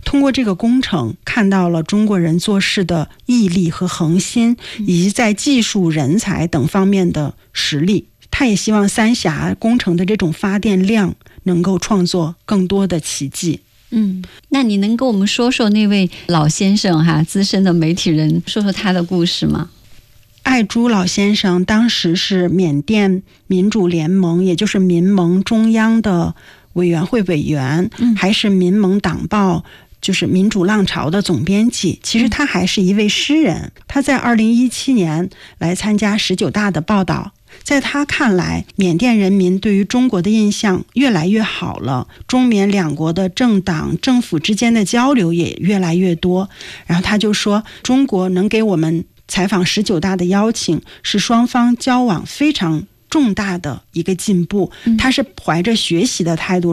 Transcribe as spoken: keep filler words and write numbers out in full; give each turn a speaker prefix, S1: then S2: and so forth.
S1: 通过这个工程看到了中国人做事的毅力和恒心，以及在技术、人才等方面的实力。他也希望三峡工程的这种发电量能够创作更多的奇迹。
S2: 嗯，那你能跟我们说说那位老先生哈，资深的媒体人，说说他的故事吗？
S1: 爱珠老先生当时是缅甸民主联盟，也就是民盟中央的委员会委员，嗯、还是民盟党报就是民主浪潮的总编辑。其实他还是一位诗人。他在二零一七年来参加十九大的报道，在他看来，缅甸人民对于中国的印象越来越好了，中缅两国的政党政府之间的交流也越来越多。然后他就说，中国能给我们采访十九大的邀请，是双方交往非常重大的一个进步。他是怀着学习的态度